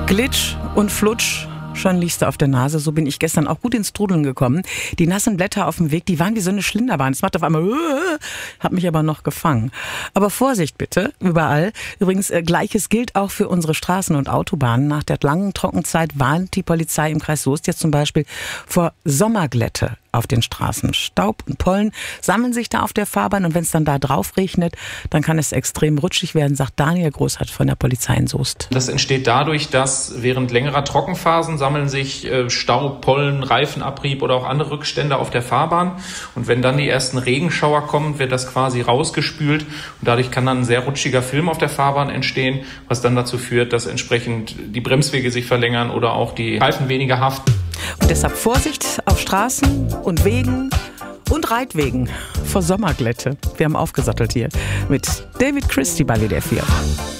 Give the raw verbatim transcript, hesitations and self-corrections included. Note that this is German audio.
Glitsch und Flutsch. Schon liegst du auf der Nase, so bin ich gestern auch gut ins Trudeln gekommen. Die nassen Blätter auf dem Weg, die waren wie so eine Schlinderbahn. Es macht auf einmal, äh, hat mich aber noch gefangen. Aber Vorsicht bitte, überall. Übrigens, äh, Gleiches gilt auch für unsere Straßen und Autobahnen. Nach der langen Trockenzeit warnt die Polizei im Kreis Soest jetzt zum Beispiel vor Sommerglätte auf den Straßen. Staub und Pollen sammeln sich da auf der Fahrbahn und wenn es dann da drauf regnet, dann kann es extrem rutschig werden, sagt Daniel Großhardt von der Polizei in Soest. Das entsteht dadurch, dass während längerer Trockenphasen sammeln sich äh, Staub, Pollen, Reifenabrieb oder auch andere Rückstände auf der Fahrbahn. Und wenn dann die ersten Regenschauer kommen, wird das quasi rausgespült und dadurch kann dann ein sehr rutschiger Film auf der Fahrbahn entstehen, was dann dazu führt, dass entsprechend die Bremswege sich verlängern oder auch die Reifen weniger haften. Und deshalb Vorsicht auf Straßen und Wegen und Reitwegen vor Sommerglätte. Wir haben aufgesattelt hier mit David Christie bei W D R vier.